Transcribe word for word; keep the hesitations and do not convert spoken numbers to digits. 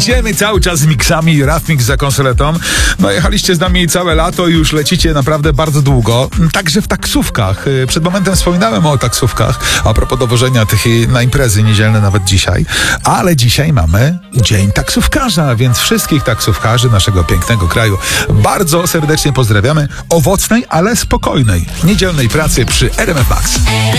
Jedziemy cały czas z miksami, Raf Mix za konsoletą. No jechaliście z nami całe lato i już lecicie naprawdę bardzo długo. Także w taksówkach. Przed momentem wspominałem o taksówkach, a propos dowożenia tych na imprezy niedzielne nawet dzisiaj. Ale dzisiaj mamy Dzień Taksówkarza, więc wszystkich taksówkarzy naszego pięknego kraju bardzo serdecznie pozdrawiamy. Owocnej, ale spokojnej niedzielnej pracy przy R M F Max.